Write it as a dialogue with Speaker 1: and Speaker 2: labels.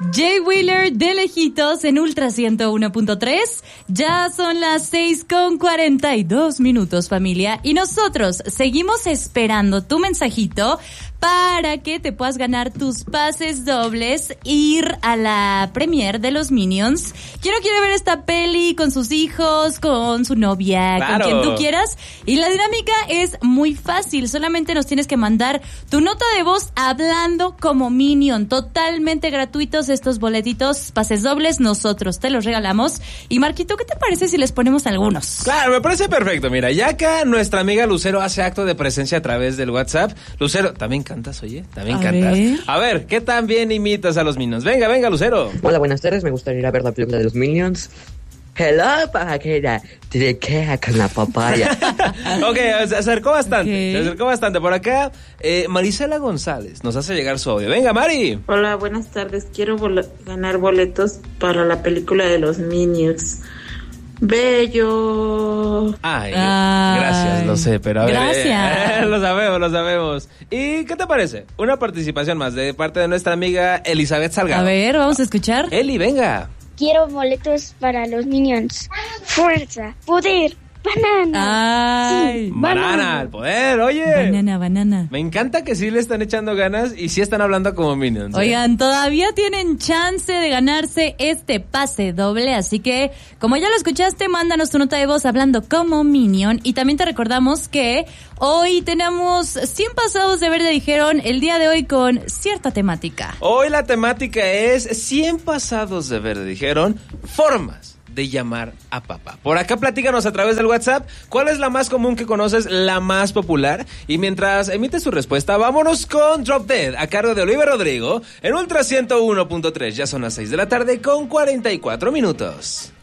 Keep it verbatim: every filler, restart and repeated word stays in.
Speaker 1: Jay Wheeler de lejitos en Ultra ciento uno punto tres. Ya son las seis con cuarenta y dos minutos, familia. Y nosotros seguimos esperando tu mensajito para que te puedas ganar tus pases dobles, ir a la premiere de los Minions. ¿Quién no quiere ver esta peli con sus hijos, con su novia,
Speaker 2: claro,
Speaker 1: con quien tú quieras? Y la dinámica es muy fácil. Solamente nos tienes que mandar tu nota de voz hablando como Minion. Totalmente gratuitos estos boletitos, pases dobles, nosotros te los regalamos. Y Marquito, ¿qué te parece si les ponemos algunos?
Speaker 2: Claro, me parece perfecto. Mira, ya acá nuestra amiga Lucero hace acto de presencia a través del WhatsApp. Lucero, también cantas, oye, también
Speaker 1: a
Speaker 2: cantas.
Speaker 1: Ver.
Speaker 2: A ver, ¿qué tan bien imitas a los Minions? Venga, venga, Lucero.
Speaker 3: Hola, buenas tardes, me gustaría ir a ver la película de los Minions. Hello, paquera, te queda con la papaya.
Speaker 2: Ok, se acercó bastante,
Speaker 1: Okay.
Speaker 2: se acercó bastante. Por acá, eh, Marisela González nos hace llegar su audio. Venga, Mari.
Speaker 4: Hola, buenas tardes. Quiero bol- ganar boletos para la película de los Minions. Bello.
Speaker 2: Ay,
Speaker 1: Ay.
Speaker 2: gracias, lo sé, pero a ver.
Speaker 1: Gracias.
Speaker 2: eh, lo sabemos, lo sabemos. ¿Y qué te parece? Una participación más de parte de nuestra amiga Elizabeth Salgado.
Speaker 1: A ver, vamos a escuchar.
Speaker 2: Eli, venga.
Speaker 5: Quiero boletos para los Minions. Fuerza, poder, banana.
Speaker 1: Ay,
Speaker 5: Sí,
Speaker 2: Banana, al poder, oye.
Speaker 1: banana, banana.
Speaker 2: Me encanta que sí le están echando ganas y sí están hablando como Minions. ¿eh?
Speaker 1: Oigan, todavía tienen chance de ganarse este pase doble, así que, como ya lo escuchaste, mándanos tu nota de voz hablando como Minion. Y también te recordamos que hoy tenemos cien pasados de verde, dijeron, el día de hoy con cierta temática.
Speaker 2: Hoy la temática es cien pasados de verde, dijeron, formas de llamar a papá. Por acá platícanos a través del WhatsApp cuál es la más común que conoces, la más popular. Y mientras emites tu respuesta, vámonos con Drop Dead a cargo de Olivia Rodrigo en Ultra ciento uno punto tres. Ya son las seis de la tarde con cuarenta y cuatro minutos.